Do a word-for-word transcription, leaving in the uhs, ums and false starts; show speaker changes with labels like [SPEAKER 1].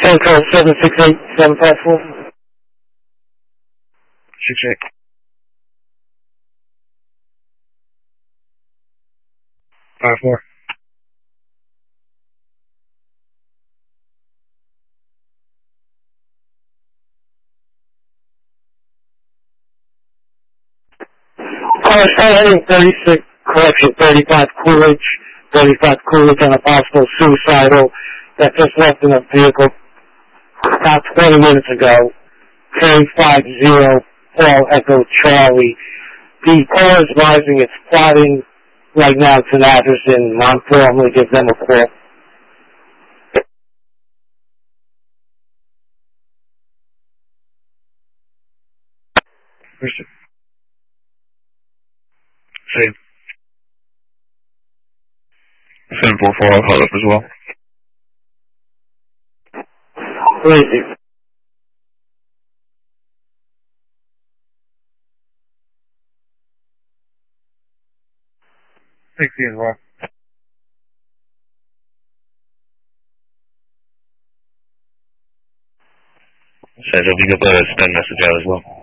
[SPEAKER 1] Control seven six eight seven five four.
[SPEAKER 2] six eight. five four.
[SPEAKER 1] Uh, heading thirty-six, correction, thirty-five Coolidge, thirty-five Coolidge on a possible suicidal that just left in a vehicle about twenty minutes ago. K five zero Paul Echo Charlie. The caller is rising. It's plotting right now to an address in Montour. I'm going to give them a call.
[SPEAKER 2] Where's it? Same. seven four four, I'll call up as well.
[SPEAKER 1] Where is he?
[SPEAKER 2] sixty as well. Says if we could put a spin message out as well.